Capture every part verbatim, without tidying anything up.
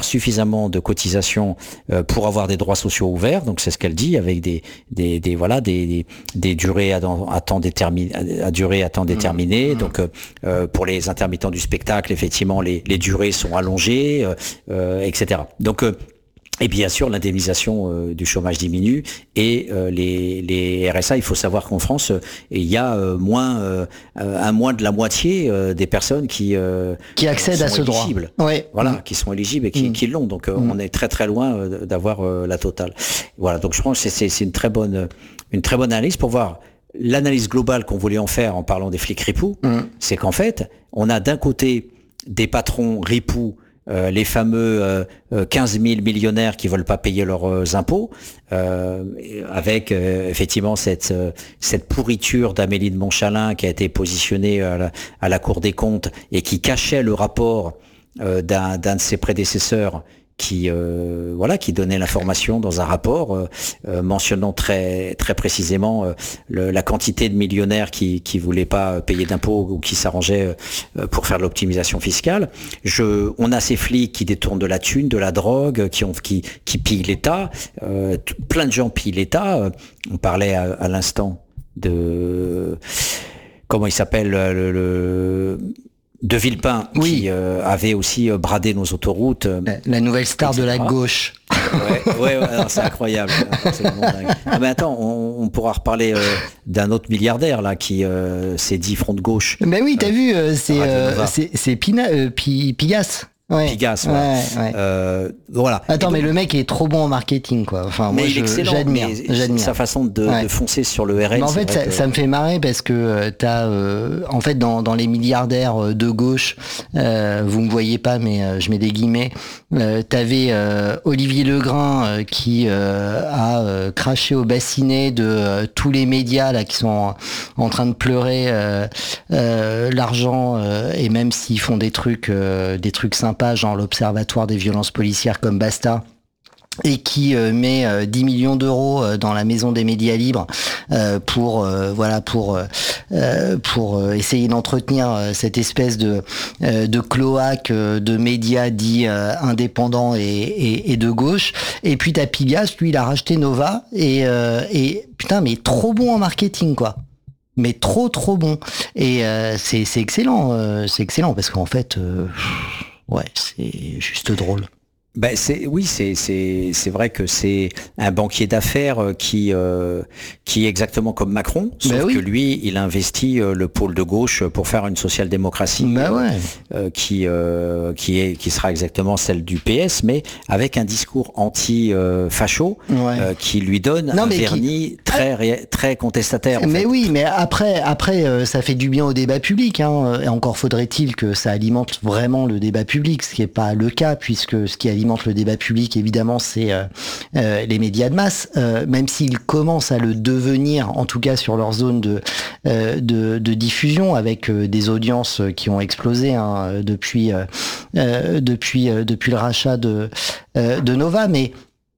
suffisamment de cotisations euh, pour avoir des droits sociaux ouverts. Donc c'est ce qu'elle dit, avec des des, des voilà des, des des durées à, à temps déterminé, à durée à temps déterminé. Mmh. Donc euh, pour les intermittents du spectacle, effectivement, les les durées sont allongées, euh, euh, et cetera. Donc euh, et bien sûr, l'indemnisation euh, du chômage diminue et euh, les, les R S A, il faut savoir qu'en France, euh, il y a euh, moins, euh, un moins de la moitié euh, des personnes qui euh, qui accèdent à ce éligibles. droit. Oui. Voilà, mmh. qui sont éligibles et qui, mmh. qui l'ont. Donc, euh, mmh. on est très très loin euh, d'avoir euh, la totale. Voilà. Donc, je pense que c'est, c'est une très bonne, une très bonne analyse pour voir l'analyse globale qu'on voulait en faire en parlant des flics ripoux. Mmh. C'est qu'en fait, on a d'un côté des patrons ripoux. Euh, les fameux euh, quinze mille millionnaires qui veulent pas payer leurs euh, impôts, euh, avec euh, effectivement cette euh, cette pourriture d'Amélie de Montchalin qui a été positionnée à la, à la Cour des comptes et qui cachait le rapport euh, d'un d'un de ses prédécesseurs qui euh, voilà qui donnait l'information dans un rapport euh, euh, mentionnant très très précisément euh, le, la quantité de millionnaires qui qui voulaient pas payer d'impôts ou qui s'arrangeaient euh, pour faire de l'optimisation fiscale. Je on a ces flics qui détournent de la thune, de la drogue, qui ont qui qui pillent l'État. Euh, t- plein de gens pillent l'État. On parlait à, à l'instant de comment il s'appelle le, le de Villepin, oui. qui euh, avait aussi euh, bradé nos autoroutes. Euh, la, la nouvelle star et cetera de la gauche. ouais, ouais, ouais non, c'est incroyable. Ah, mais attends, on, on pourra reparler euh, d'un autre milliardaire là qui euh, s'est dit front de gauche. Mais oui, t'as euh, vu, euh, c'est, euh, c'est c'est Pina, euh, P, Pigas. Ouais. Pigas, ouais. ouais, ouais. Euh, voilà. Attends, donc, mais le mec est trop bon en marketing, quoi. Enfin, mais moi, il est je, excellent, j'admire, mais j'admire. Sa façon de, ouais. de foncer sur le R N. Mais en fait, ça, que... ça me fait marrer parce que euh, t'as, euh, en fait, dans, dans les milliardaires de gauche, euh, vous me voyez pas, mais euh, je mets des guillemets. Euh, t'avais euh, Olivier Legrain euh, qui euh, a euh, craché au bassinet de euh, tous les médias là qui sont en, en train de pleurer euh, euh, l'argent euh, et même s'ils font des trucs, euh, des trucs sympas, genre l'Observatoire des violences policières comme Basta, et qui euh, met euh, dix millions d'euros euh, dans la maison des médias libres euh, pour euh, voilà pour euh, pour euh, essayer d'entretenir euh, cette espèce de euh, de cloaque euh, de médias dits euh, indépendants et, et, et de gauche. Et puis t'as Pigas, lui il a racheté Nova et euh, et putain mais trop bon en marketing quoi. Mais trop trop bon. Et euh, c'est c'est excellent, euh, c'est excellent parce qu'en fait euh, ouais, c'est juste drôle. Ben c'est oui, c'est c'est c'est vrai que c'est un banquier d'affaires qui euh, qui est exactement comme Macron, sauf ben oui. que lui, il investit euh, le pôle de gauche pour faire une social-démocratie ben ouais. euh, qui euh, qui est qui sera exactement celle du P S, mais avec un discours anti-facho euh, ouais. euh, qui lui donne non, un vernis qui... très ré... très contestataire. En mais fait. oui, mais après après euh, ça fait du bien au débat public, hein, et encore faudrait-il que ça alimente vraiment le débat public, ce qui est pas le cas puisque ce qui alimente le débat public, évidemment, c'est euh, euh, les médias de masse, euh, même s'ils commencent à le devenir, en tout cas sur leur zone de, euh, de, de diffusion, avec euh, des audiences qui ont explosé hein, depuis, euh, euh, depuis, euh, depuis le rachat de, euh, de Nova. Mais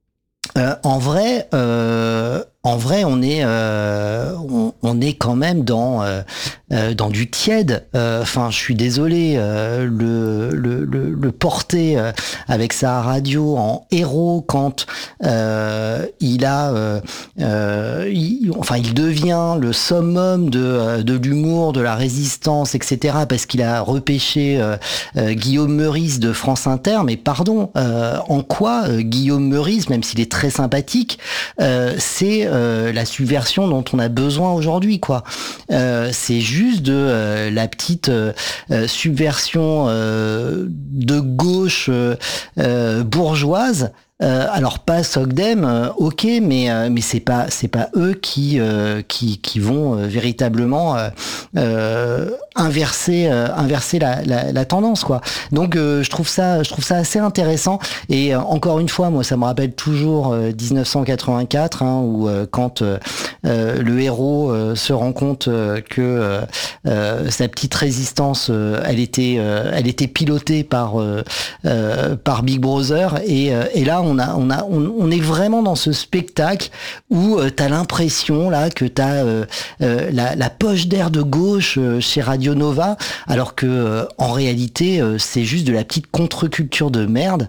euh, en vrai, euh, en vrai, on est, euh, on, on est quand même dans, euh, euh, dans du tiède. Enfin, euh, je suis désolé, euh, le, le, le, le porter euh, avec sa radio en héros quand euh, il a, euh, euh, il, enfin, il devient le summum de, de l'humour, de la résistance, et cetera. Parce qu'il a repêché euh, euh, Guillaume Meurice de France Inter. Mais pardon, euh, en quoi euh, Guillaume Meurice, même s'il est très sympathique, euh, c'est Euh, la subversion dont on a besoin aujourd'hui, quoi. Euh, c'est juste de euh, la petite euh, subversion euh, de gauche euh, euh, bourgeoise. Euh, alors pas Sogdem, euh, ok, mais euh, mais c'est pas c'est pas eux qui euh, qui qui vont euh, véritablement euh, euh, inverser euh, inverser la, la la tendance quoi. Donc euh, je trouve ça je trouve ça assez intéressant et euh, encore une fois moi ça me rappelle toujours euh, dix-neuf cent quatre-vingt-quatre hein, où euh, quand euh, euh, le héros euh, se rend compte euh, que euh, euh, sa petite résistance euh, elle était euh, elle était pilotée par euh, euh, par Big Brother et euh, et là on on a, on a, on, on est vraiment dans ce spectacle où euh, t'as l'impression là que t'as euh, euh, la, la poche d'air de gauche euh, chez Radio Nova, alors que euh, en réalité euh, c'est juste de la petite contre-culture de merde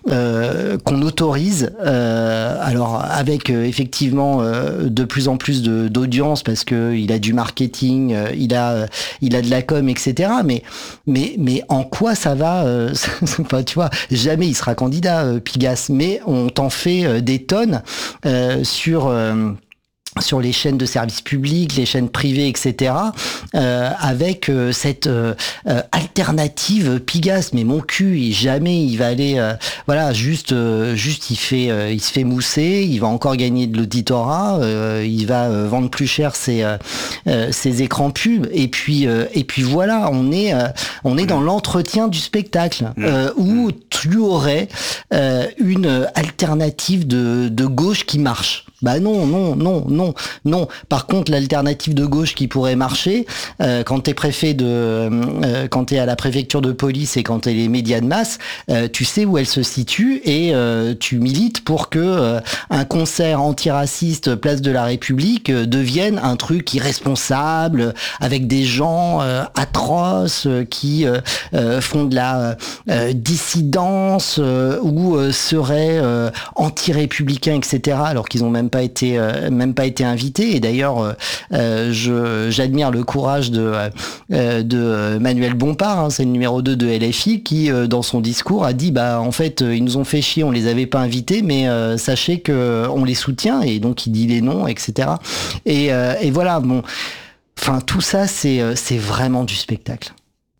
euh, qu'on autorise. Euh, alors avec euh, effectivement euh, de plus en plus de, d'audience parce que il a du marketing, euh, il a, euh, il a de la com, et cetera. Mais, mais, mais en quoi ça va euh, enfin, tu vois, jamais il sera candidat, euh, Pigasse, mais on t'en fait euh, des tonnes euh, sur euh, sur les chaînes de services publics, les chaînes privées, et cetera. Euh, avec euh, cette euh, euh, alternative Pigasse, mais mon cul, il, jamais il va aller, euh, voilà, juste, euh, juste il fait, euh, il se fait mousser, il va encore gagner de l'auditorat, euh, il va euh, vendre plus cher ses, euh, euh, ses écrans pubs, et puis, euh, et puis voilà, on est, euh, on est dans l'entretien du spectacle euh, où tu aurais euh, une alternative de, de gauche qui marche. Bah non, non, non, non, non. Par contre, l'alternative de gauche qui pourrait marcher, euh, quand t'es préfet de, euh, quand t'es à la préfecture de police et quand t'es les médias de masse, euh, tu sais où elle se situe et euh, tu milites pour que euh, un concert antiraciste place de la République euh, devienne un truc irresponsable avec des gens euh, atroces euh, qui euh, euh, font de la euh, dissidence euh, ou euh, seraient euh, anti-républicains, et cetera. Alors qu'ils ont même pas été euh, même pas été invité. Et d'ailleurs euh, je j'admire le courage de euh, de Manuel Bompard, hein, c'est le numéro deux de L F I, qui euh, dans son discours a dit bah en fait ils nous ont fait chier, on les avait pas invités, mais euh, sachez que on les soutient, et donc il dit les noms, et cetera. Et euh, et voilà, bon, enfin tout ça c'est c'est vraiment du spectacle.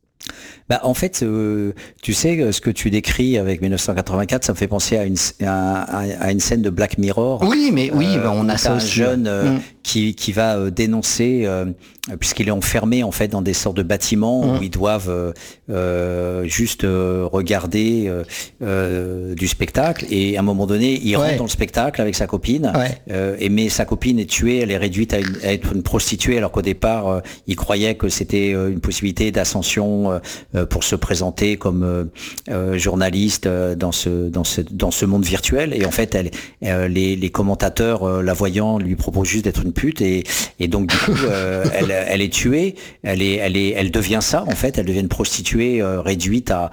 Bah, en fait, euh, tu sais, ce que tu décris avec mille neuf cent quatre-vingt-quatre, ça me fait penser à une, à, à une scène de Black Mirror. Oui, mais oui, euh, bah, on a ça un aussi. jeune euh, mmh. qui, qui va euh, dénoncer, euh, puisqu'il est enfermé en fait dans des sortes de bâtiments mmh. où ils doivent euh, euh, juste euh, regarder euh, euh, du spectacle. Et à un moment donné, il ouais. rentre dans le spectacle avec sa copine. Ouais. Euh, et mais sa copine est tuée, elle est réduite à, une, à être une prostituée, alors qu'au départ, euh, il croyait que c'était euh, une possibilité d'ascension. Euh, pour se présenter comme euh, euh, journaliste euh, dans ce dans ce dans ce monde virtuel. Et en fait, elle, euh, les, les commentateurs euh, la voyant lui proposent juste d'être une pute, et, et donc du coup euh, elle, elle est tuée, elle est elle est elle devient ça en fait, elle devient une prostituée euh, réduite à,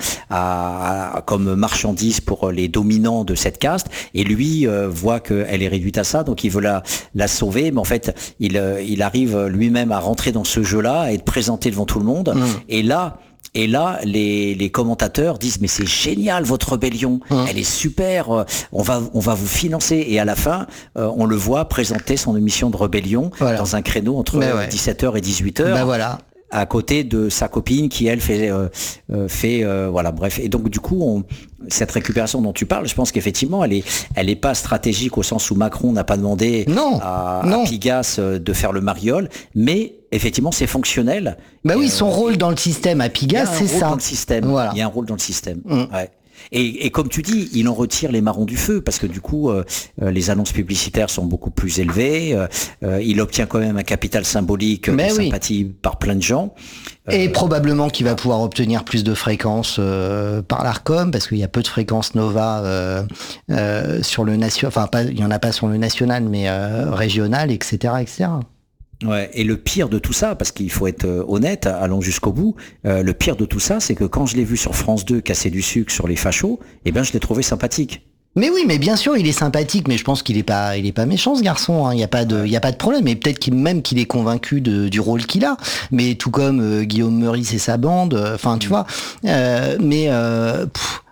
à, à comme marchandise pour les dominants de cette caste. Et lui euh, voit qu'elle est réduite à ça, donc il veut la la sauver, mais en fait il euh, il arrive lui-même à rentrer dans ce jeu-là, à être présenté devant tout le monde. Mmh. Et là Et là, les, les commentateurs disent mais c'est génial votre rébellion, mmh. elle est super, euh, on va on va vous financer. Et à la fin, euh, on le voit présenter son émission de rébellion voilà. dans un créneau entre ouais. dix-sept heures et dix-huit heures. Ben voilà. À côté de sa copine qui elle fait euh, fait euh, voilà bref. Et donc du coup on, cette récupération dont tu parles, je pense qu'effectivement elle est elle est pas stratégique au sens où Macron n'a pas demandé non, à, non. à Pigasse de faire le mariole, mais effectivement c'est fonctionnel. Bah oui, son euh, rôle dans le système à Pigasse, c'est ça. Dans le système. Voilà. Il y a un rôle dans le système. Mmh. Ouais. Et, et comme tu dis, il en retire les marrons du feu, parce que du coup, euh, les annonces publicitaires sont beaucoup plus élevées. Euh, il obtient quand même un capital symbolique Mais de oui. sympathie par plein de gens. Et euh, probablement qu'il va pouvoir obtenir plus de fréquences euh, par l'Arcom, parce qu'il y a peu de fréquences Nova euh, euh, sur le national. Enfin, pas, il y en a pas sur le national, mais euh, régional, et cetera, et cetera. Ouais, et le pire de tout ça, parce qu'il faut être honnête, allons jusqu'au bout, euh, le pire de tout ça, c'est que quand je l'ai vu sur France deux casser du sucre sur les fachos, eh ben je l'ai trouvé sympathique. Mais oui, mais bien sûr, il est sympathique, mais je pense qu'il est pas, il est pas méchant, ce garçon, hein. Il y a pas de, il y a pas de problème. Et peut-être qu'il, même qu'il est convaincu de, du rôle qu'il a. Mais tout comme euh, Guillaume Meurice et sa bande, enfin, euh, tu mmh. vois. Euh, mais, euh, pff,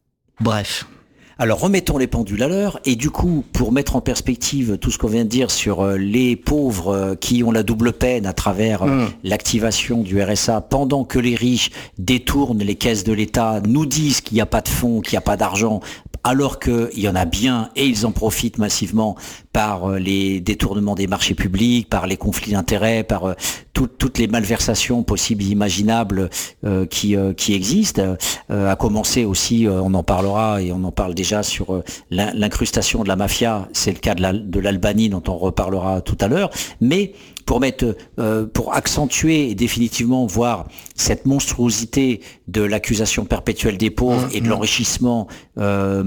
bref. Alors remettons les pendules à l'heure, et du coup, pour mettre en perspective tout ce qu'on vient de dire sur les pauvres qui ont la double peine à travers mmh. l'activation du R S A, pendant que les riches détournent les caisses de l'État, nous disent qu'il n'y a pas de fonds, qu'il n'y a pas d'argent, alors qu'il y en a bien, et ils en profitent massivement par les détournements des marchés publics, par les conflits d'intérêts, par euh, tout, toutes les malversations possibles et imaginables euh, qui, euh, qui existent, euh, à commencer aussi, euh, on en parlera et on en parle déjà sur euh, l'incrustation de la mafia, c'est le cas de, la, de l'Albanie dont on reparlera tout à l'heure, mais pour mettre, euh, pour accentuer et définitivement voir cette monstruosité de l'accusation perpétuelle des pauvres mmh, et de mmh. l'enrichissement euh,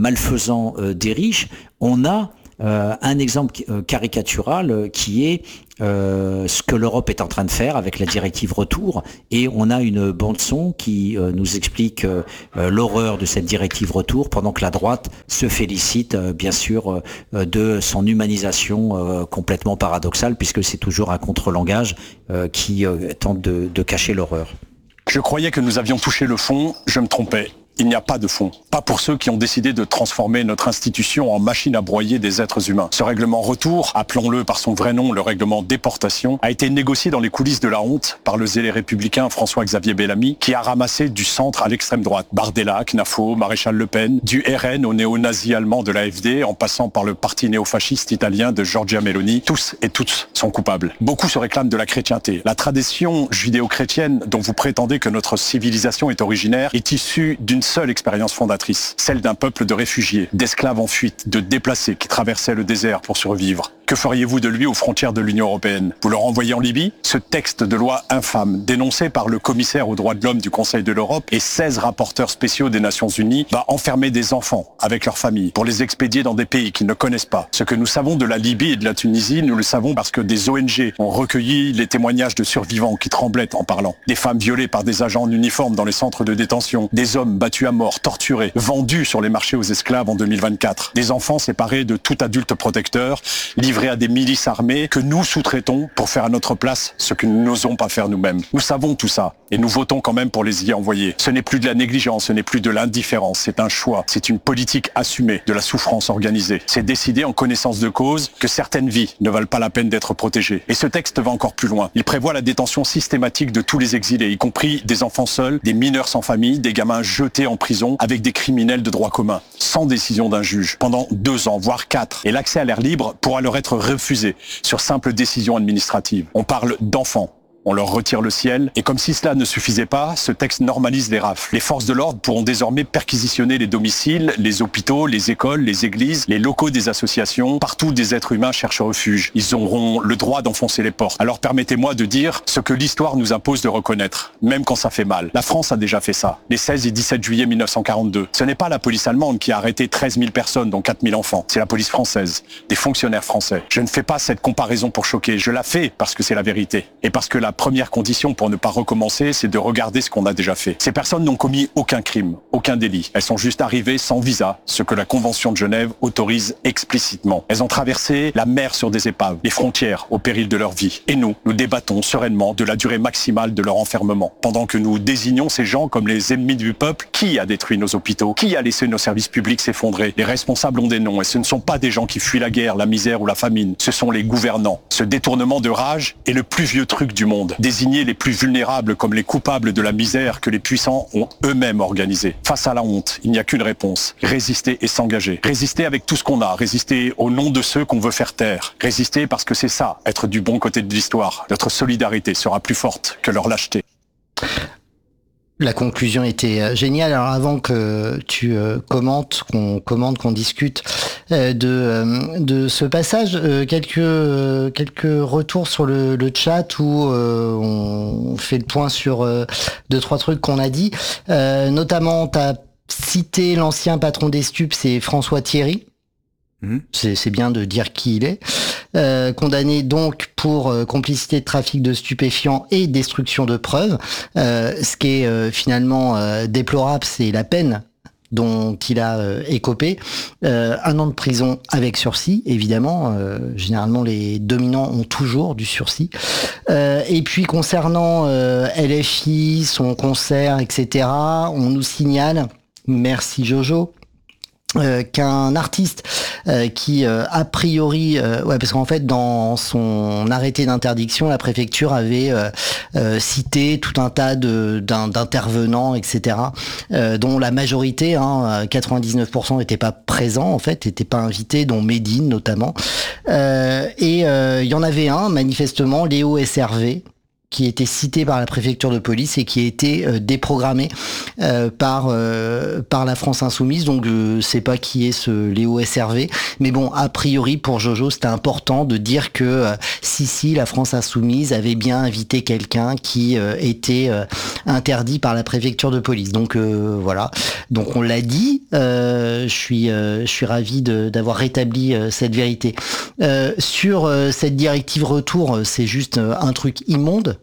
malfaisants euh, des riches, on a euh, un exemple euh, caricatural euh, qui est euh, ce que l'Europe est en train de faire avec la directive retour, et on a une bande son qui euh, nous explique euh, euh, l'horreur de cette directive retour, pendant que la droite se félicite euh, bien sûr euh, de son humanisation euh, complètement paradoxale, puisque c'est toujours un contre-langage euh, qui euh, tente de, de cacher l'horreur. Je croyais que nous avions touché le fond, je me trompais. Il n'y a pas de fond. Pas pour ceux qui ont décidé de transformer notre institution en machine à broyer des êtres humains. Ce règlement retour, appelons-le par son vrai nom, le règlement déportation, a été négocié dans les coulisses de la honte par le zélé républicain François-Xavier Bellamy, qui a ramassé du centre à l'extrême droite. Bardella, Knafo, Maréchal Le Pen, du R N au néo-nazi allemand de l'A F D, en passant par le parti néo-fasciste italien de Giorgia Meloni, tous et toutes sont coupables. Beaucoup se réclament de la chrétienté. La tradition judéo-chrétienne dont vous prétendez que notre civilisation est originaire est issue d'une seule expérience fondatrice, celle d'un peuple de réfugiés, d'esclaves en fuite, de déplacés qui traversaient le désert pour survivre. Que feriez-vous de lui aux frontières de l'Union européenne? Vous le renvoyez en Libye? Ce texte de loi infâme, dénoncé par le commissaire aux droits de l'homme du Conseil de l'Europe et seize rapporteurs spéciaux des Nations Unies, va enfermer des enfants avec leurs familles pour les expédier dans des pays qu'ils ne connaissent pas. Ce que nous savons de la Libye et de la Tunisie, nous le savons parce que des O N G ont recueilli les témoignages de survivants qui tremblaient en parlant. Des femmes violées par des agents en uniforme dans les centres de détention, des hommes battus à mort, torturés, vendus sur les marchés aux esclaves en deux mille vingt-quatre, des enfants séparés de tout adulte protecteur, livrés à des milices armées que nous sous-traitons pour faire à notre place ce que nous n'osons pas faire nous-mêmes. Nous savons tout ça et nous votons quand même pour les y envoyer. Ce n'est plus de la négligence, ce n'est plus de l'indifférence, c'est un choix, c'est une politique assumée de la souffrance organisée. C'est décider en connaissance de cause que certaines vies ne valent pas la peine d'être protégées. Et ce texte va encore plus loin. Il prévoit la détention systématique de tous les exilés, y compris des enfants seuls, des mineurs sans famille, des gamins jetés en prison avec des criminels de droit commun, sans décision d'un juge, pendant deux ans, voire quatre. Et l'accès à l'air libre pourra leur être refusé sur simple décision administrative. On parle d'enfants. On leur retire le ciel. Et comme si cela ne suffisait pas, ce texte normalise les rafles. Les forces de l'ordre pourront désormais perquisitionner les domiciles, les hôpitaux, les écoles, les églises, les locaux des associations, partout où des êtres humains cherchent refuge. Ils auront le droit d'enfoncer les portes. Alors permettez-moi de dire ce que l'histoire nous impose de reconnaître, même quand ça fait mal. La France a déjà fait ça, les seize et dix-sept juillet mille neuf cent quarante-deux. Ce n'est pas la police allemande qui a arrêté treize mille personnes, dont quatre mille enfants. C'est la police française, des fonctionnaires français. Je ne fais pas cette comparaison pour choquer, je la fais parce que c'est la vérité. Et parce que la première condition pour ne pas recommencer, c'est de regarder ce qu'on a déjà fait. Ces personnes n'ont commis aucun crime, aucun délit. Elles sont juste arrivées sans visa, ce que la Convention de Genève autorise explicitement. Elles ont traversé la mer sur des épaves, les frontières au péril de leur vie. Et nous, nous débattons sereinement de la durée maximale de leur enfermement. Pendant que nous désignons ces gens comme les ennemis du peuple, qui a détruit nos hôpitaux? Qui a laissé nos services publics s'effondrer? Les responsables ont des noms, et ce ne sont pas des gens qui fuient la guerre, la misère ou la famine. Ce sont les gouvernants. Ce détournement de rage est le plus vieux truc du monde. Désigner les plus vulnérables comme les coupables de la misère que les puissants ont eux-mêmes organisée. Face à la honte, il n'y a qu'une réponse. Résister et s'engager. Résister avec tout ce qu'on a. Résister au nom de ceux qu'on veut faire taire. Résister parce que c'est ça, être du bon côté de l'histoire. Notre solidarité sera plus forte que leur lâcheté. La conclusion était géniale. Alors avant que tu euh, commentes, qu'on commente, qu'on discute euh, de euh, de ce passage, euh, quelques euh, quelques retours sur le, le chat où euh, on fait le point sur euh, deux trois trucs qu'on a dit. Euh, notamment, t'as cité l'ancien patron des stupes, c'est François Thierry. Mmh. C'est, c'est bien de dire qui il est. Euh, condamné donc pour euh, complicité de trafic de stupéfiants et destruction de preuves. Euh, ce qui est euh, finalement euh, déplorable, c'est la peine dont il a euh, écopé. Euh, un an de prison avec sursis, évidemment. Euh, généralement, les dominants ont toujours du sursis. Euh, et puis, concernant euh, L F I, son concert, et cetera, on nous signale, merci Jojo, Euh, qu'un artiste euh, qui euh, a priori euh, ouais parce qu'en fait dans son arrêté d'interdiction la préfecture avait euh, euh, cité tout un tas de d'un, d'intervenants etc euh, dont la majorité hein, quatre-vingt-dix-neuf pour cent n'étaient pas présents en fait n'étaient pas invités, dont Médine notamment euh, et il euh, y en avait un manifestement, Léo S R V qui était cité par la préfecture de police et qui a été euh, déprogrammé euh, par euh, par la France Insoumise. Donc je sais pas qui est ce Léo S R V, mais bon, a priori pour Jojo c'était important de dire que euh, si si la France Insoumise avait bien invité quelqu'un qui euh, était euh, interdit par la préfecture de police. Donc euh, voilà, donc on l'a dit. Euh, je suis euh, je suis ravi de, d'avoir rétabli euh, cette vérité. Euh, sur euh, cette directive retour, c'est juste euh, un truc immonde.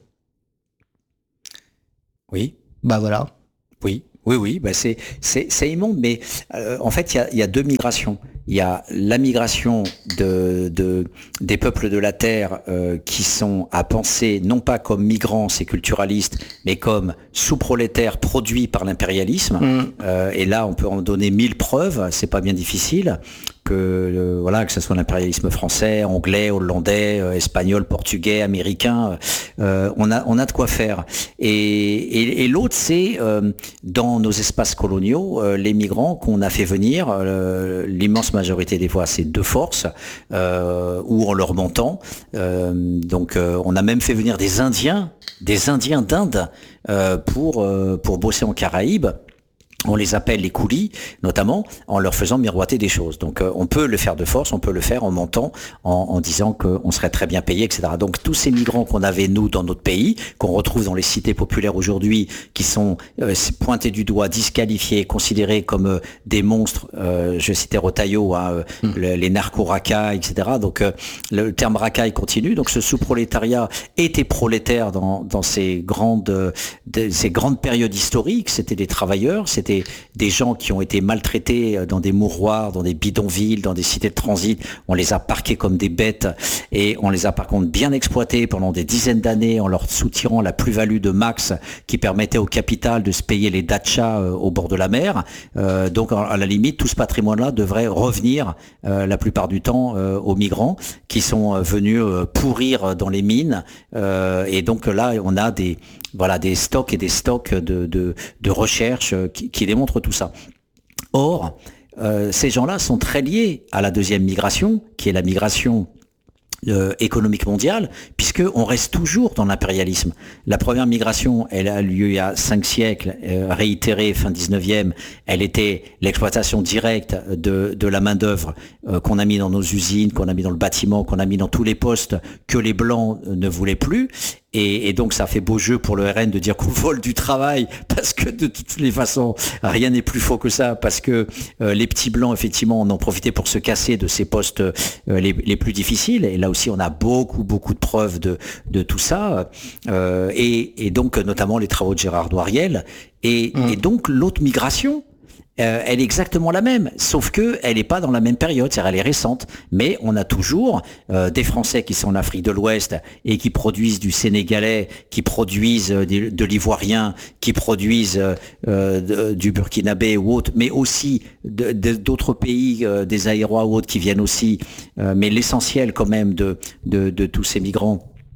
Oui. Bah voilà. Oui, oui, oui. Bah c'est c'est c'est immonde, mais euh, en fait il y a il y a deux migrations. Il y a la migration de de des peuples de la terre euh, qui sont à penser non pas comme migrants, c'est culturaliste, mais comme sous-prolétaires produits par l'impérialisme. Mmh. Euh, et là, on peut en donner mille preuves. C'est pas bien difficile. Que euh, voilà, que ce soit l'impérialisme français, anglais, hollandais, euh, espagnol, portugais, américain, euh, on a on a de quoi faire. Et et, et l'autre, c'est euh, dans nos espaces coloniaux, euh, les migrants qu'on a fait venir, euh, l'immense majorité des fois, c'est de force euh, ou en leur mentant. Euh, donc, euh, on a même fait venir des Indiens, des Indiens d'Inde euh, pour euh, pour bosser en Caraïbes. On les appelle les coulis, notamment en leur faisant miroiter des choses. Donc euh, on peut le faire de force, on peut le faire en mentant, en, en disant qu'on serait très bien payé, et cetera. Donc tous ces migrants qu'on avait, nous, dans notre pays, qu'on retrouve dans les cités populaires aujourd'hui, qui sont euh, pointés du doigt, disqualifiés, considérés comme euh, des monstres, euh, je citais Rotaillot, hein, euh, mmh. le, les narco-racailles, et cetera. Donc euh, le terme racaille continue. Donc ce sous-prolétariat était prolétaire dans, dans ces grandes, euh, de, ces grandes périodes historiques. C'était des travailleurs, c'était des gens qui ont été maltraités dans des mouroirs, dans des bidonvilles, dans des cités de transit. On les a parqués comme des bêtes et on les a par contre bien exploités pendant des dizaines d'années en leur soutirant la plus-value de max qui permettait au capital de se payer les dachas au bord de la mer. Euh, donc à la limite, tout ce patrimoine-là devrait revenir euh, la plupart du temps euh, aux migrants qui sont venus euh, pourrir dans les mines. Euh, et donc là, on a des voilà des stocks et des stocks de de, de recherche qui, qui démontrent tout ça. Or, euh, ces gens-là sont très liés à la deuxième migration, qui est la migration Euh, économique mondiale, puisque on reste toujours dans l'impérialisme. La première migration, elle a lieu il y a cinq siècles, euh, réitérée fin dix-neuvième. Elle était l'exploitation directe de de la main d'œuvre euh, qu'on a mis dans nos usines, qu'on a mis dans le bâtiment, qu'on a mis dans tous les postes que les blancs ne voulaient plus. Et, et donc ça fait beau jeu pour le R N de dire qu'on vole du travail, parce que de toutes les façons rien n'est plus faux que ça, parce que euh, les petits blancs effectivement en ont profité pour se casser de ces postes euh, les, les plus difficiles. Et là aussi on a beaucoup beaucoup de preuves de de tout ça. Euh, et, et donc notamment les travaux de Gérard Noiriel. Et, mmh. et donc l'autre migration, Euh, elle est exactement la même, sauf que elle n'est pas dans la même période, c'est-à-dire elle est récente. Mais on a toujours euh, des Français qui sont en Afrique de l'Ouest et qui produisent du sénégalais, qui produisent euh, de, de l'ivoirien, qui produisent euh, de, du burkinabé ou autre, mais aussi de, de, d'autres pays, euh, des Aérois ou autres qui viennent aussi. Euh, mais l'essentiel quand même de, de, de tous ces migrants,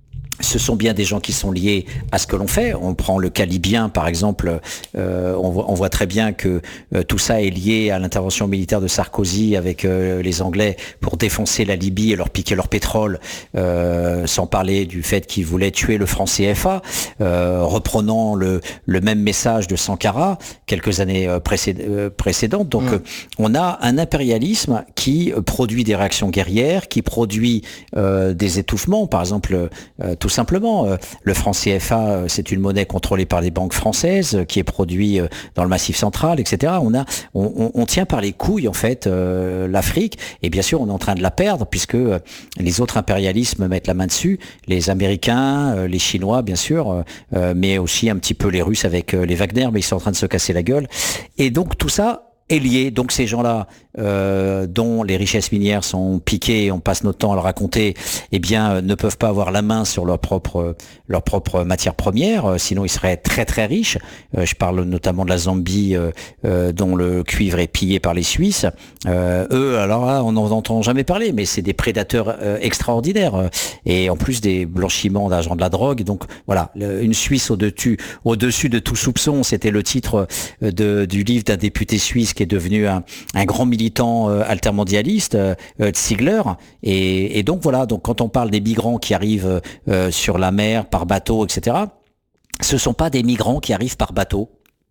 ce sont bien des gens qui sont liés à ce que l'on fait. On prend le cas libyen, par exemple. Euh, on, voit, on voit très bien que euh, tout ça est lié à l'intervention militaire de Sarkozy avec euh, les Anglais pour défoncer la Libye et leur piquer leur pétrole, euh, sans parler du fait qu'ils voulaient tuer le franc C F A, euh, reprenant le, le même message de Sankara quelques années précéd- euh, précédentes. Donc, mmh. euh, on a un impérialisme qui produit des réactions guerrières, qui produit euh, des étouffements. Par exemple, euh, tout simplement, euh, le franc C F A, euh, c'est une monnaie contrôlée par les banques françaises, euh, qui est produit euh, dans le Massif central, et cetera. On a, on, on, on tient par les couilles en fait euh, l'Afrique, et bien sûr, on est en train de la perdre puisque euh, les autres impérialismes mettent la main dessus, les Américains, euh, les Chinois, bien sûr, euh, mais aussi un petit peu les Russes avec euh, les Wagner, mais ils sont en train de se casser la gueule. Et donc tout ça est lié. Donc ces gens-là, euh, dont les richesses minières sont piquées, on passe notre temps à le raconter, eh bien, euh, ne peuvent pas avoir la main sur leur propre leur propre matière première, euh, sinon ils seraient très très riches. Euh, je parle notamment de la Zambie, euh, euh, dont le cuivre est pillé par les Suisses. Euh, eux, alors là, on n'en entend jamais parler, mais c'est des prédateurs euh, extraordinaires, euh, et en plus des blanchiments d'argent de la drogue. Donc voilà, le, une Suisse au-dessus, au-dessus de tout soupçon, c'était le titre de, du livre d'un député suisse qui est devenu un, un grand militant militant euh, altermondialiste, euh, Ziegler, et, et donc voilà. Donc quand on parle des migrants qui arrivent euh, sur la mer par bateau, et cetera, ce sont pas des migrants qui arrivent par bateau.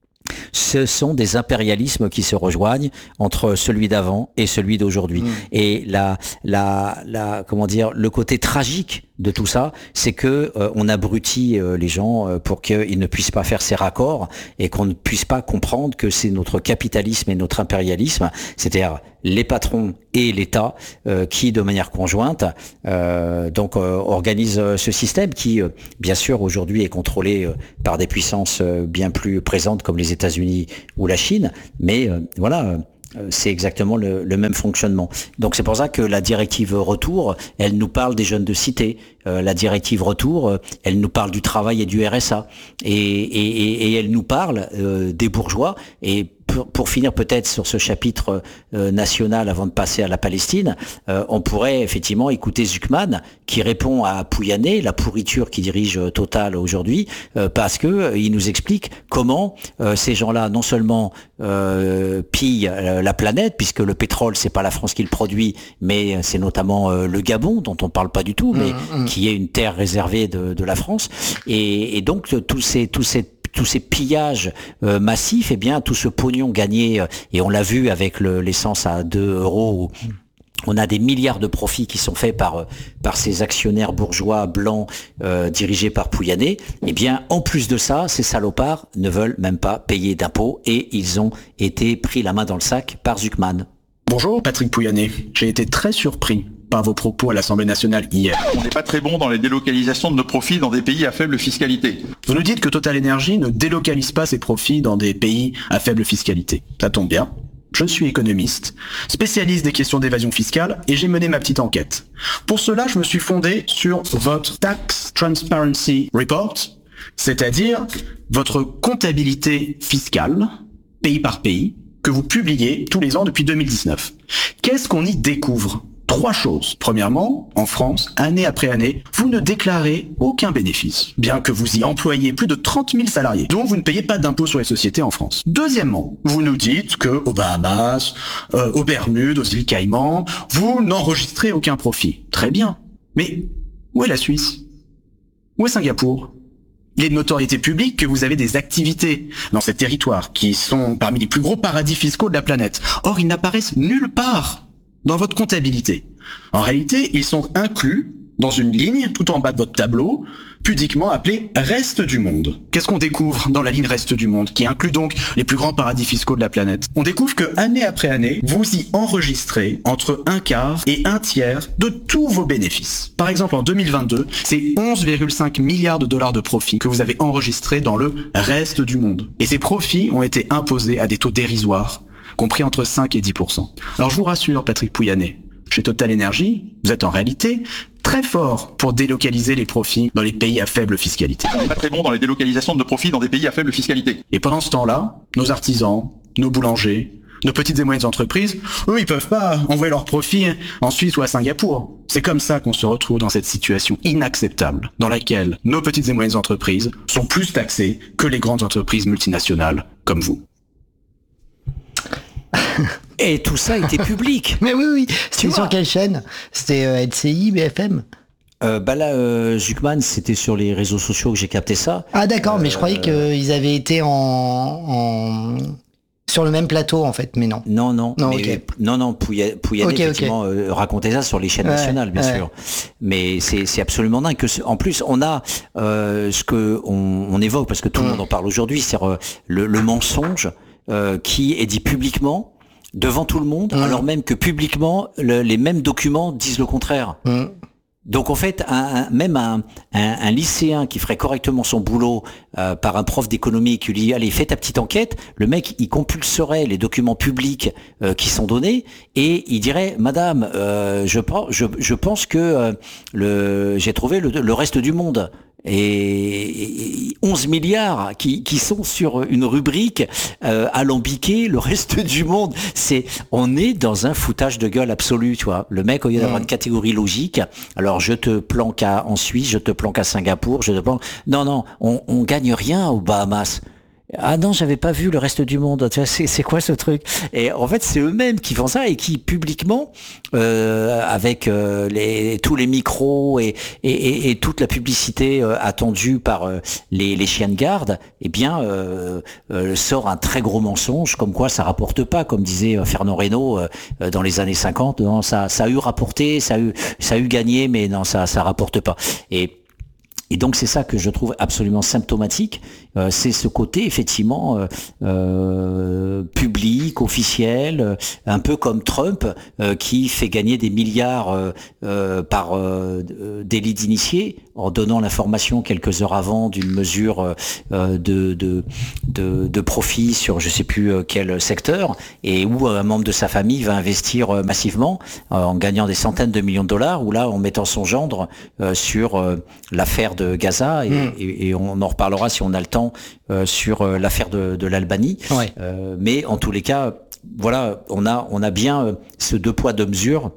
Ce sont des impérialismes qui se rejoignent entre celui d'avant et celui d'aujourd'hui. Mmh. Et la, la, la, comment dire, le côté tragique de tout ça, c'est que euh, on abrutit euh, les gens euh, pour qu'ils ne puissent pas faire ces raccords et qu'on ne puisse pas comprendre que c'est notre capitalisme et notre impérialisme, c'est-à-dire les patrons et l'État euh, qui, de manière conjointe, euh, donc euh, organisent euh, ce système qui, euh, bien sûr, aujourd'hui est contrôlé euh, par des puissances euh, bien plus présentes comme les États-Unis ou la Chine, mais euh, voilà. Euh, c'est exactement le, le même fonctionnement. Donc c'est pour ça que la directive retour, elle nous parle des jeunes de cité. Euh, la directive retour, euh, elle nous parle du travail et du R S A. Et, et, et elle nous parle euh, des bourgeois. Et pour, pour finir peut-être sur ce chapitre euh, national avant de passer à la Palestine, euh, on pourrait effectivement écouter Zucman qui répond à Pouyanné, la pourriture qui dirige Total aujourd'hui, euh, parce que euh, il nous explique comment euh, ces gens-là non seulement euh, pillent euh, la planète, puisque le pétrole c'est pas la France qui le produit, mais c'est notamment euh, le Gabon dont on parle pas du tout, mais mmh, mmh. qui est une terre réservée de, de la France, et, et donc tous ces tous ces tous ces pillages euh, massifs, eh bien tout ce pognon gagné, euh, et on l'a vu avec le, l'essence à deux euros. Où on a des milliards de profits qui sont faits par par ces actionnaires bourgeois blancs euh, dirigés par Pouyanné. Eh bien, en plus de ça, ces salopards ne veulent même pas payer d'impôts et ils ont été pris la main dans le sac par Zucman. Bonjour Patrick Pouyanné, j'ai été très surpris par vos propos à l'Assemblée nationale hier. On n'est pas très bon dans les délocalisations de nos profits dans des pays à faible fiscalité. Vous nous dites que Total Energy ne délocalise pas ses profits dans des pays à faible fiscalité. Ça tombe bien. Je suis économiste, spécialiste des questions d'évasion fiscale et j'ai mené ma petite enquête. Pour cela, je me suis fondé sur votre Tax Transparency Report, c'est-à-dire votre comptabilité fiscale, pays par pays, que vous publiez tous les ans depuis deux mille dix-neuf. Qu'est-ce qu'on y découvre ? Trois choses. Premièrement, en France, année après année, vous ne déclarez aucun bénéfice, bien que vous y employiez plus de trente mille salariés, dont vous ne payez pas d'impôt sur les sociétés en France. Deuxièmement, vous nous dites que aux Bahamas, euh, aux Bermudes, aux îles Caïmans, vous n'enregistrez aucun profit. Très bien. Mais où est la Suisse ? Où est Singapour ? Il est de notoriété publique que vous avez des activités dans ces territoires qui sont parmi les plus gros paradis fiscaux de la planète. Or, ils n'apparaissent nulle part dans votre comptabilité. En réalité, ils sont inclus dans une ligne tout en bas de votre tableau, pudiquement appelée Reste du monde. Qu'est-ce qu'on découvre dans la ligne Reste du monde, qui inclut donc les plus grands paradis fiscaux de la planète ? On découvre que, année après année, vous y enregistrez entre un quart et un tiers de tous vos bénéfices. Par exemple, en deux mille vingt-deux, c'est onze virgule cinq milliards de dollars de profits que vous avez enregistrés dans le Reste du monde. Et ces profits ont été imposés à des taux dérisoires, compris entre cinq et dix pour cent. Alors je vous rassure, Patrick Pouyanné, chez Total Energy, vous êtes en réalité très fort pour délocaliser les profits dans les pays à faible fiscalité. On n'est pas très bon dans les délocalisations de nos profits dans des pays à faible fiscalité. Et pendant ce temps-là, nos artisans, nos boulangers, nos petites et moyennes entreprises, eux, ils peuvent pas envoyer leurs profits en Suisse ou à Singapour. C'est comme ça qu'on se retrouve dans cette situation inacceptable, dans laquelle nos petites et moyennes entreprises sont plus taxées que les grandes entreprises multinationales comme vous. Et tout ça était public. Mais oui, oui. C'était sur quelle chaîne ? C'était euh, L C I, B F M ? euh, Bah là, euh, Zucman, c'était sur les réseaux sociaux que j'ai capté ça. Ah d'accord, euh, mais je croyais qu'ils avaient été en, en... sur le même plateau en fait, mais non. Non, non, non, mais, okay. non, non, Pouyanné, Pouyanné okay, effectivement okay. Euh, racontait ça sur les chaînes ouais, nationales, bien ouais. sûr. Mais c'est, c'est absolument dingue que, en plus, on a euh, ce que on, on évoque parce que tout le mmh. monde en parle aujourd'hui, c'est euh, le, le mensonge euh, qui est dit publiquement. Devant tout le monde, mmh. alors même que publiquement, le, les mêmes documents disent le contraire. Mmh. Donc en fait, un, un, même un, un, un lycéen qui ferait correctement son boulot euh, par un prof d'économie qui lui dit « Allez, fais ta petite enquête », le mec, il compulserait les documents publics euh, qui sont donnés et il dirait « Madame, euh, je, je, je pense que euh, le, j'ai trouvé le, le reste du monde ». Et onze milliards qui, qui sont sur une rubrique euh, alambiquée, le reste du monde. C'est, on est dans un foutage de gueule absolu, tu vois. Le mec, au lieu d'avoir une catégorie logique, alors je te planque à, en Suisse, je te planque à Singapour, je te planque. Non, non, on, on gagne rien aux Bahamas. Ah non, j'avais pas vu le reste du monde. Tu vois, c'est, c'est quoi ce truc? Et en fait, c'est eux-mêmes qui font ça et qui publiquement, euh, avec euh, les, tous les micros et, et, et, et toute la publicité euh, attendue par euh, les, les chiens de garde, eh bien, euh, euh, sort un très gros mensonge, comme quoi ça rapporte pas, comme disait Fernand Reynaud euh, dans les années cinquante. Non, ça, ça a eu rapporté, ça a eu, ça a eu gagné, mais non, ça, ça rapporte pas. Et Et donc c'est ça que je trouve absolument symptomatique, euh, c'est ce côté effectivement euh, euh, public, officiel, euh, un peu comme Trump euh, qui fait gagner des milliards euh, euh, par euh, délit d'initié en donnant l'information quelques heures avant d'une mesure euh, de, de, de, de profit sur je sais plus quel secteur, et où un membre de sa famille va investir massivement euh, en gagnant des centaines de millions de dollars, ou là en mettant son gendre euh, sur euh, l'affaire de Gaza, et, mmh. et, et on en reparlera si on a le temps euh, sur euh, l'affaire de, de l'Albanie. Ouais. Euh, mais en tous les cas, voilà, on a on a bien euh, ce deux poids deux mesures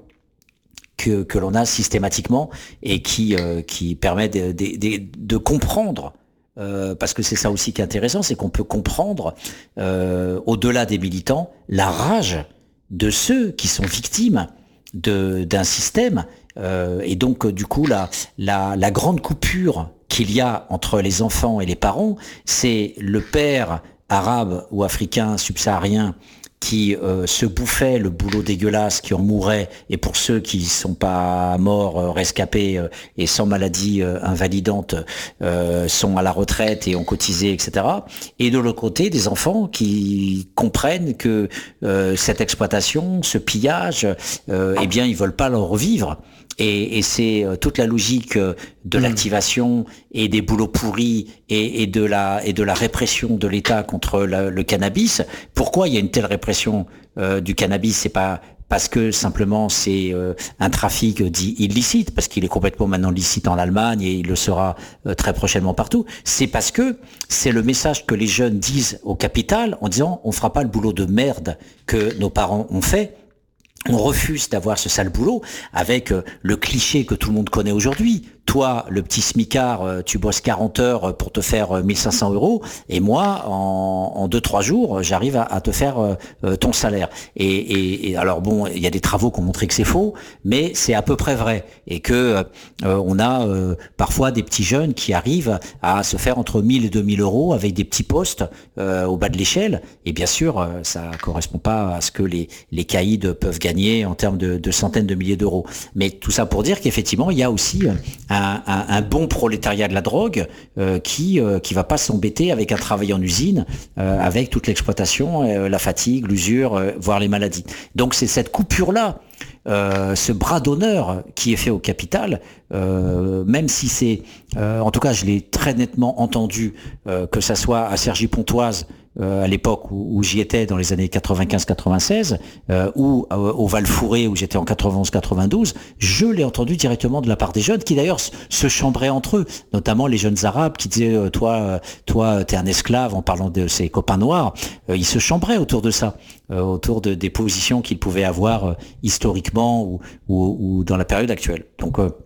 que que l'on a systématiquement et qui euh, qui permet de, de, de, de comprendre. Euh, parce que c'est ça aussi qui est intéressant, c'est qu'on peut comprendre euh, au-delà des militants la rage de ceux qui sont victimes de d'un système. Euh, et donc du coup la, la la grande coupure qu'il y a entre les enfants et les parents, c'est le père arabe ou africain subsaharien qui euh, se bouffait le boulot dégueulasse, qui en mourait, et pour ceux qui sont pas morts, euh, rescapés euh, et sans maladie euh, invalidante, euh, sont à la retraite et ont cotisé, et cetera. Et de l'autre côté, des enfants qui comprennent que euh, cette exploitation, ce pillage, euh, eh bien, ils veulent pas le revivre. Et, et c'est toute la logique de l'activation et des boulots pourris et, et de la et de la répression de l'État contre la, le cannabis. Pourquoi il y a une telle répression euh, du cannabis? C'est pas parce que simplement c'est euh, un trafic dit illicite, parce qu'il est complètement maintenant licite en Allemagne et il le sera euh, très prochainement partout. C'est parce que c'est le message que les jeunes disent au capital en disant on fera pas le boulot de merde que nos parents ont fait. On refuse d'avoir ce sale boulot, avec euh, le cliché que tout le monde connaît aujourd'hui. Toi, le petit smicard, euh, tu bosses quarante heures pour te faire euh, mille cinq cents euros, et moi, en, en deux trois jours, j'arrive à, à te faire euh, ton salaire. Et, et, et alors bon, il y a des travaux qui ont montré que c'est faux, mais c'est à peu près vrai, et que euh, on a euh, parfois des petits jeunes qui arrivent à se faire entre mille et deux mille euros avec des petits postes euh, au bas de l'échelle. Et bien sûr, euh, ça correspond pas à ce que les les caïds peuvent gagner en termes de, de centaines de milliers d'euros. Mais tout ça pour dire qu'effectivement, il y a aussi un Un, un, un bon prolétariat de la drogue euh, qui euh, qui va pas s'embêter avec un travail en usine, euh, avec toute l'exploitation, euh, la fatigue, l'usure, euh, voire les maladies. Donc c'est cette coupure-là, euh, ce bras d'honneur qui est fait au capital, euh, même si c'est, euh, en tout cas je l'ai très nettement entendu, euh, que ça soit à Cergy-Pontoise, Euh, à l'époque où, où j'y étais dans les années quatre-vingt-quinze quatre-vingt-seize, euh, ou euh, au Val-Fouré où j'étais en quatre-vingt-onze quatre-vingt-douze, je l'ai entendu directement de la part des jeunes qui d'ailleurs se chambraient entre eux, notamment les jeunes arabes qui disaient euh, toi euh, toi t'es un esclave, en parlant de ses copains noirs. Euh, ils se chambraient autour de ça, euh, autour de, des positions qu'ils pouvaient avoir euh, historiquement ou, ou, ou dans la période actuelle. Donc euh,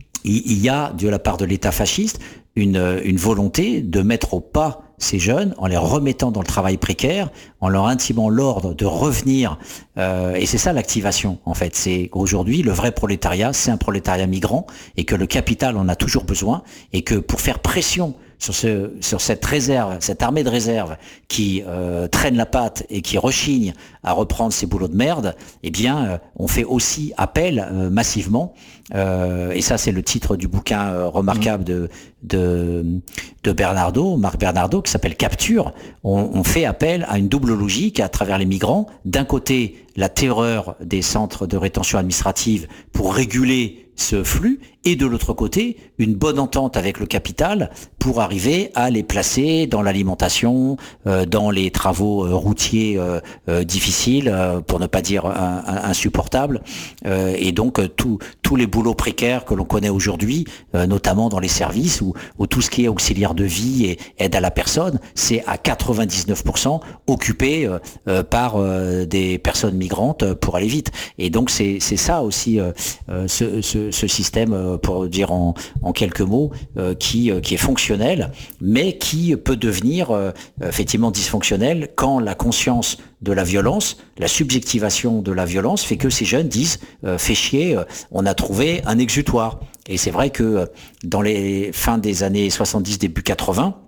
il y a de la part de l'État fasciste une, une volonté de mettre au pas ces jeunes en les remettant dans le travail précaire, en leur intimant l'ordre de revenir. Euh, et c'est ça l'activation, en fait. C'est aujourd'hui le vrai prolétariat, c'est un prolétariat migrant, et que le capital en a toujours besoin, et que pour faire pression sur ce sur cette réserve, cette armée de réserve qui euh, traîne la patte et qui rechigne à reprendre ces boulots de merde, eh bien euh, on fait aussi appel euh, massivement, euh, et ça c'est le titre du bouquin euh, remarquable de de de Bernardo, Marc Bernardo, qui s'appelle Capture. On, on fait appel à une double logique à travers les migrants. D'un côté, la terreur des centres de rétention administrative pour réguler ce flux, et de l'autre côté, une bonne entente avec le capital pour arriver à les placer dans l'alimentation, euh, dans les travaux euh, routiers euh, euh, difficiles, euh, pour ne pas dire un, un, insupportables, euh, et donc euh, tous tous les boulots précaires que l'on connaît aujourd'hui, euh, notamment dans les services, où, où tout ce qui est auxiliaire de vie et aide à la personne, c'est à quatre-vingt-dix-neuf pour cent occupé euh, euh, par euh, des personnes migrantes migrantes pour aller vite. Et donc c'est c'est ça aussi euh, ce, ce, ce système, pour dire en, en quelques mots, euh, qui qui est fonctionnel, mais qui peut devenir euh, effectivement dysfonctionnel quand la conscience de la violence, la subjectivation de la violence fait que ces jeunes disent euh, fait chier, euh, on a trouvé un exutoire. Et c'est vrai que euh, dans les fins des années soixante-dix, début quatre-vingts,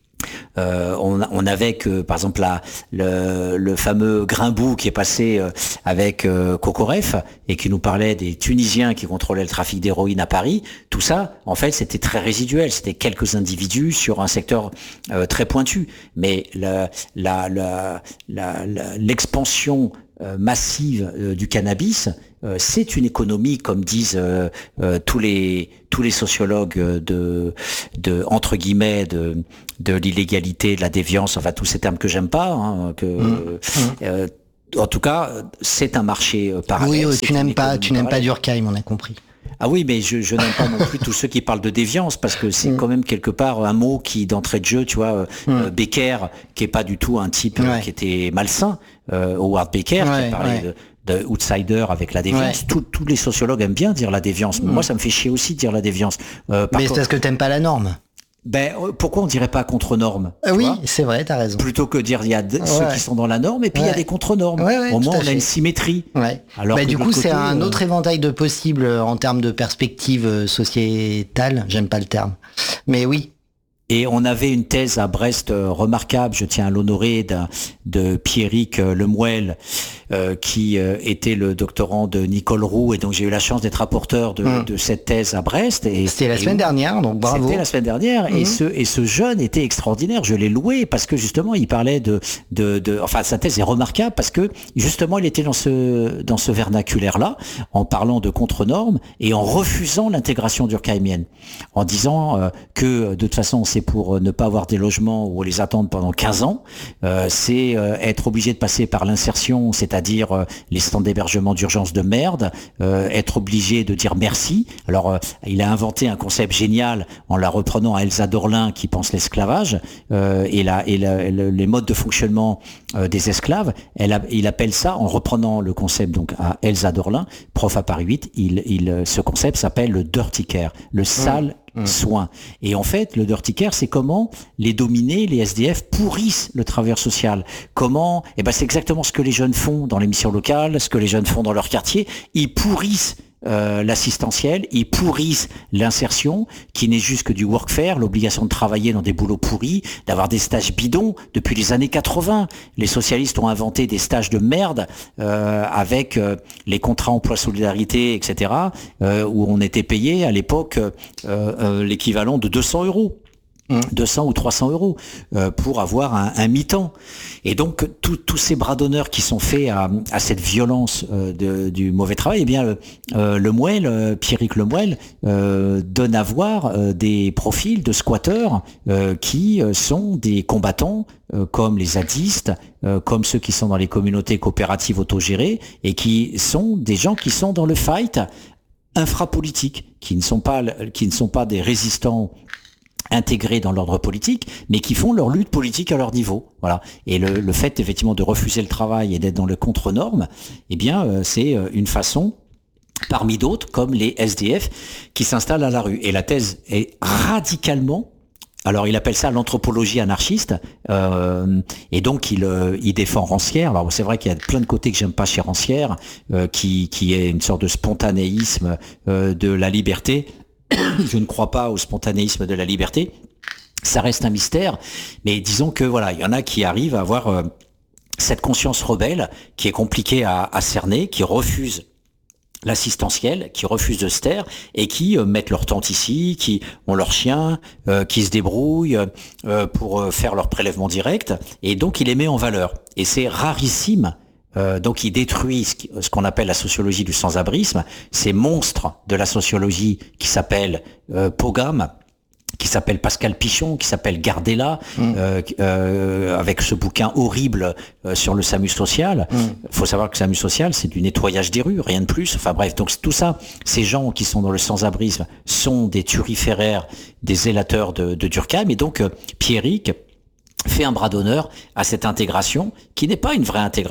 Euh, on, on avait que, par exemple, la, le, le fameux Grimboud qui est passé euh, avec euh, Kokoref et qui nous parlait des Tunisiens qui contrôlaient le trafic d'héroïne à Paris. Tout ça, en fait, c'était très résiduel. C'était quelques individus sur un secteur euh, très pointu. Mais la, la, la, la, la, l'expansion euh, massive euh, du cannabis, euh, c'est une économie, comme disent euh, euh, tous les tous les sociologues de de entre guillemets de de l'illégalité, de la déviance, enfin tous ces termes que j'aime pas, hein, que mmh. euh, en tout cas c'est un marché parallèle. Oui, tu n'aimes pas, tu n'aimes pas Durkheim, on a compris. Ah oui, mais je, je n'aime pas non plus tous ceux qui parlent de déviance, parce que c'est mmh. quand même quelque part un mot qui, d'entrée de jeu, tu vois, mmh. euh, Becker, qui est pas du tout un type ouais. euh, qui était malsain, euh, Howard Becker, ouais, qui a parlé ouais. de de outsider avec la déviance. Ouais. Tous, tous les sociologues aiment bien dire la déviance. Mmh. Moi, ça me fait chier aussi de dire la déviance. Euh, mais c'est parce que t'aimes pas la norme. Ben, pourquoi on dirait pas contre-norme? euh, Oui, c'est vrai, t'as raison. Plutôt que dire il y a de, ouais. ceux qui sont dans la norme et puis il ouais. y a des contre-normes. Ouais, ouais, Au moins, on fait. a une symétrie. Ouais. Alors bah, du coup, côté, c'est un euh... autre éventail de possibles en termes de perspective sociétale. J'aime pas le terme. Mais oui. Et on avait une thèse à Brest euh, remarquable, je tiens à l'honorer, de Pierrick euh, Lemuel, euh, qui euh, était le doctorant de Nicole Roux, et donc j'ai eu la chance d'être rapporteur de, mmh. de cette thèse à Brest. Et c'était la et semaine où, dernière, donc bravo. C'était la semaine dernière, mmh. et ce et ce jeune était extraordinaire. Je l'ai loué parce que justement il parlait de de, de enfin sa thèse est remarquable parce que justement il était dans ce dans ce vernaculaire-là, en parlant de contre-normes et en refusant l'intégration durkheimienne, en disant euh, que de toute façon c'est pour ne pas avoir des logements où on les attend pendant quinze ans, euh, c'est euh, être obligé de passer par l'insertion, c'est-à-dire euh, les stands d'hébergement d'urgence de merde, euh, être obligé de dire merci. Alors, euh, il a inventé un concept génial en la reprenant à Elsa Dorlin qui pense l'esclavage euh, et, la, et, la, et le, les modes de fonctionnement euh, des esclaves. Elle a, il appelle ça, en reprenant le concept donc à Elsa Dorlin, prof à Paris huit, il, il, ce concept s'appelle le dirty care, le sale mmh. soin. Et en fait, le dirty care, c'est comment les dominés, les S D F, pourrissent le travailleur social. Comment? Eh ben, c'est exactement ce que les jeunes font dans les missions locales, ce que les jeunes font dans leur quartier. Ils pourrissent Euh, l'assistentiel, ils pourrissent l'insertion, qui n'est juste que du workfare, l'obligation de travailler dans des boulots pourris, d'avoir des stages bidons. Depuis les années quatre-vingts, les socialistes ont inventé des stages de merde euh, avec euh, les contrats emploi solidarité, et cetera, euh, où on était payé à l'époque euh, euh, l'équivalent de deux cents euros. deux cents ou trois cents euros euh, pour avoir un, un mi-temps. Et donc tous ces bras d'honneur qui sont faits à, à cette violence euh, de, du mauvais travail, eh bien le, euh, Lemuel, euh, Pierrick Lemuel euh, donne à voir euh, des profils de squatteurs euh, qui euh, sont des combattants euh, comme les zadistes, euh, comme ceux qui sont dans les communautés coopératives autogérées et qui sont des gens qui sont dans le fight infrapolitique, qui ne sont pas qui ne sont pas des résistants intégrés dans l'ordre politique, mais qui font leur lutte politique à leur niveau. Voilà. Et le, le fait effectivement de refuser le travail et d'être dans le contre-norme, eh bien, euh, c'est une façon, parmi d'autres, comme les S D F, qui s'installent à la rue. Et la thèse est radicalement, alors il appelle ça l'anthropologie anarchiste, euh, et donc il, euh, il défend Rancière. Alors c'est vrai qu'il y a plein de côtés que j'aime pas chez Rancière, euh, qui, qui est une sorte de spontanéisme euh, de la liberté. Je ne crois pas au spontanéisme de la liberté. Ça reste un mystère, mais disons que voilà, il y en a qui arrivent à avoir euh, cette conscience rebelle qui est compliquée à, à cerner, qui refuse l'assistentiel, qui refusent de se taire et qui euh, mettent leur tente ici, qui ont leur chien, euh, qui se débrouillent euh, pour euh, faire leur prélèvement direct, et donc il les met en valeur. Et c'est rarissime. Euh, donc il détruit ce, qui, ce qu'on appelle la sociologie du sans-abrisme, ces monstres de la sociologie qui s'appellent euh, Pogam, qui s'appelle Pascal Pichon, qui s'appelle Gardella, mmh. euh, euh, avec ce bouquin horrible euh, sur le SAMU social. Il mmh. faut savoir que le SAMU social, c'est du nettoyage des rues, rien de plus. Enfin bref, donc tout ça, ces gens qui sont dans le sans-abrisme sont des turiféraires, des zélateurs de, de Durkheim. Et donc euh, Pierrick fait un bras d'honneur à cette intégration qui n'est pas une vraie intégration.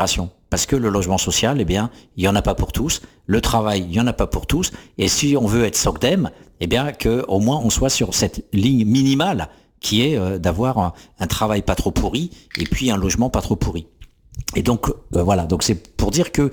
Parce que le logement social, eh bien, il y en a pas pour tous. Le travail, il y en a pas pour tous. Et si on veut être SOCDEM, eh bien, que au moins on soit sur cette ligne minimale qui est euh, d'avoir un, un travail pas trop pourri et puis un logement pas trop pourri. Et donc euh, voilà. Donc c'est pour dire que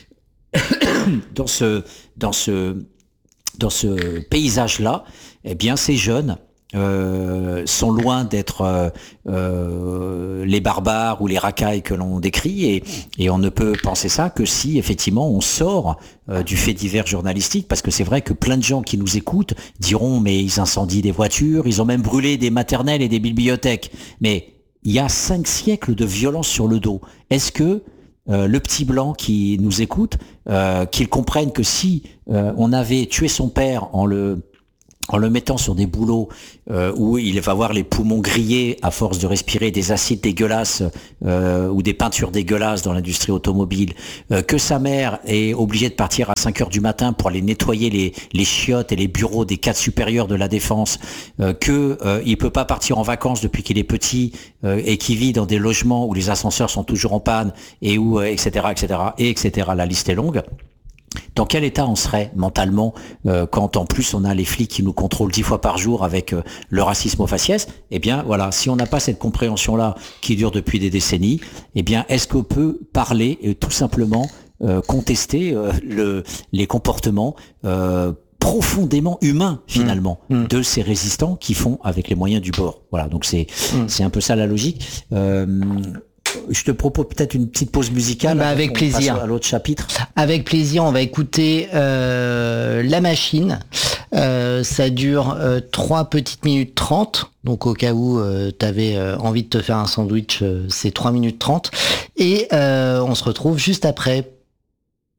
dans ce dans ce dans ce paysage-là, eh bien, ces jeunes Euh, sont loin d'être euh, euh, les barbares ou les racailles que l'on décrit, et, et on ne peut penser ça que si effectivement on sort euh, du fait divers journalistique, parce que c'est vrai que plein de gens qui nous écoutent diront mais ils incendient des voitures, ils ont même brûlé des maternelles et des bibliothèques, mais il y a cinq siècles de violence sur le dos. Est-ce que euh, le petit blanc qui nous écoute, euh, qu'il comprenne que si euh, on avait tué son père en le en le mettant sur des boulots euh, où il va avoir les poumons grillés à force de respirer des acides dégueulasses euh, ou des peintures dégueulasses dans l'industrie automobile, euh, que sa mère est obligée de partir à cinq heures du matin pour aller nettoyer les, les chiottes et les bureaux des cadres supérieurs de la défense, euh, que euh, il peut pas partir en vacances depuis qu'il est petit euh, et qu'il vit dans des logements où les ascenseurs sont toujours en panne et où euh, et cetera et cetera et et cetera. La liste est longue. Dans quel état on serait mentalement euh, quand en plus on a les flics qui nous contrôlent dix fois par jour avec euh, le racisme au faciès? Eh bien voilà, si on n'a pas cette compréhension-là qui dure depuis des décennies, eh bien est-ce qu'on peut parler et tout simplement euh, contester euh, le, les comportements euh, profondément humains finalement mmh, mmh. de ces résistants qui font avec les moyens du bord? Voilà, donc c'est mmh. c'est un peu ça la logique. Euh, Je te propose peut-être une petite pause musicale. Bah avec plaisir. À l'autre chapitre. Avec plaisir, on va écouter euh, La Machine. Euh, ça dure euh, trois petites minutes trente. Donc au cas où euh, tu avais euh, envie de te faire un sandwich, euh, c'est trois minutes trente. Et euh, on se retrouve juste après